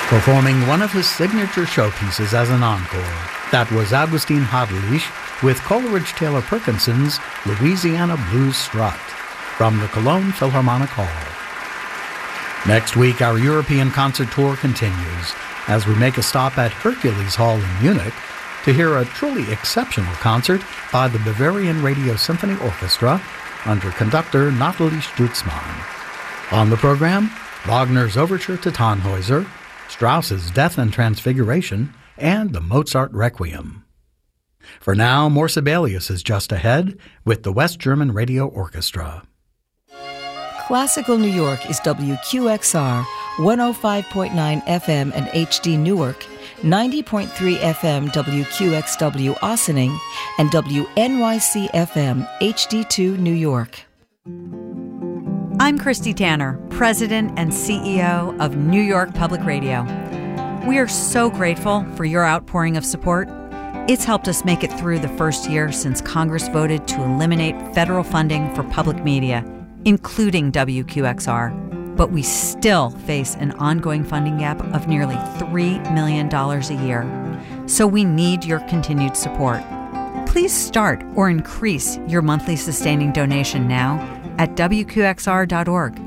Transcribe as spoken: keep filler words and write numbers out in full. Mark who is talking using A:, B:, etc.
A: performing one of his signature showpieces as an encore. That was Augustin Hadelich with Coleridge Taylor Perkinson's Louisiana Blues Strut from the Cologne Philharmonic Hall. Next week, our European concert tour continues as we make a stop at Hercules Hall in Munich to hear a truly exceptional concert by the Bavarian Radio Symphony Orchestra under conductor Nathalie Stutzmann. On the program, Wagner's Overture to Tannhäuser, Strauss's Death and Transfiguration, and the Mozart Requiem. For now, more Sibelius is just ahead with the West German Radio Orchestra.
B: Classical New York is W Q X R, one oh five point nine F M and H D Newark, ninety point three F M W Q X W Ossining, and W N Y C F M H D two New York.
C: I'm Christy Tanner, President and C E O of New York Public Radio. We are so grateful for your outpouring of support. It's helped us make it through the first year since Congress voted to eliminate federal funding for public media, including W Q X R. But we still face an ongoing funding gap of nearly three million dollars a year. So we need your continued support. Please start or increase your monthly sustaining donation now at W Q X R dot org.